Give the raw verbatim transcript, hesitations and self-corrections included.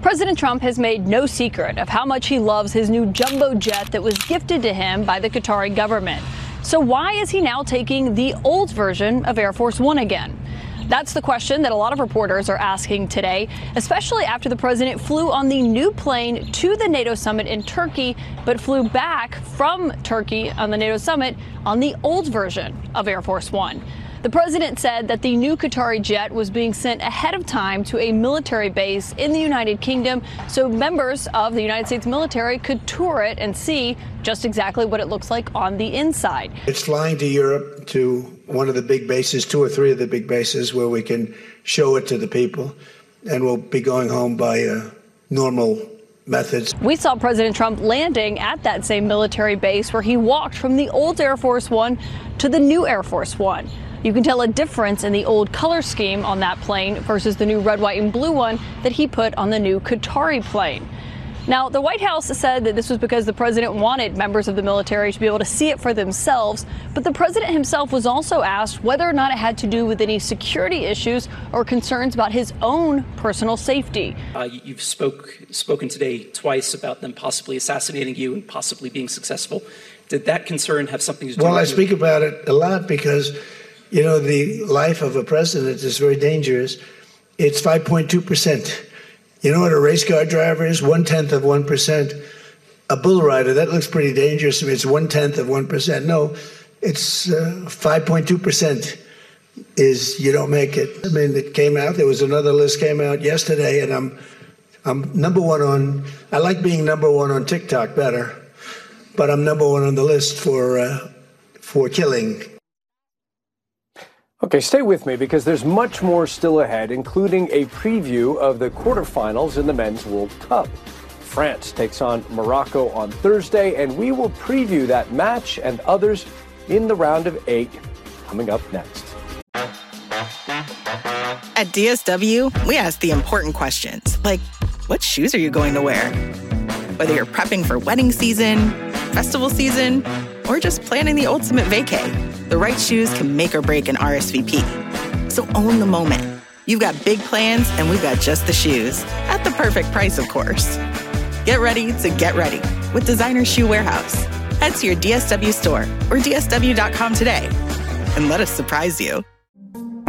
President Trump has made no secret of how much he loves his new jumbo jet that was gifted to him by the Qatari government. So why is he now taking the old version of Air Force One again? That's the question that a lot of reporters are asking today, especially after the president flew on the new plane to the NATO summit in Turkey, but flew back from Turkey on the NATO summit on the old version of Air Force One. The president said that the new Qatari jet was being sent ahead of time to a military base in the United Kingdom so members of the United States military could tour it and see just exactly what it looks like on the inside. It's flying to Europe, to one of the big bases, two or three of the big bases where we can show it to the people, and we'll be going home by uh, normal methods. We saw President Trump landing at that same military base where he walked from the old Air Force One to the new Air Force One. You can tell a difference in the old color scheme on that plane versus the new red, white, and blue one that he put on the new Qatari plane. Now, the White House said that this was because the president wanted members of the military to be able to see it for themselves, but the president himself was also asked whether or not it had to do with any security issues or concerns about his own personal safety. Uh, you've spoke, spoken today twice about them possibly assassinating you and possibly being successful. Did that concern have something to do well, with I you? speak about it a lot because, you know, the life of a president is very dangerous. It's five point two percent. You know what a race car driver is? One-tenth of one percent. A bull rider, that looks pretty dangerous to me. It's one-tenth of one percent. No, it's uh, five point two percent is you don't make it. I mean, it came out. There was another list came out yesterday, and I'm I'm number one on, I like being number one on TikTok better, but I'm number one on the list for uh, for killing. Okay, stay with me because there's much more still ahead, including a preview of the quarterfinals in the Men's World Cup. France takes on Morocco on Thursday, and we will preview that match and others in the round of eight coming up next. At D S W, we ask the important questions, like, what shoes are you going to wear? Whether you're prepping for wedding season, festival season, or just planning the ultimate vacay, the right shoes can make or break an R S V P. So own the moment. You've got big plans, and we've got just the shoes. At the perfect price, of course. Get ready to get ready with Designer Shoe Warehouse. Head to your D S W store or D S W dot com today and let us surprise you.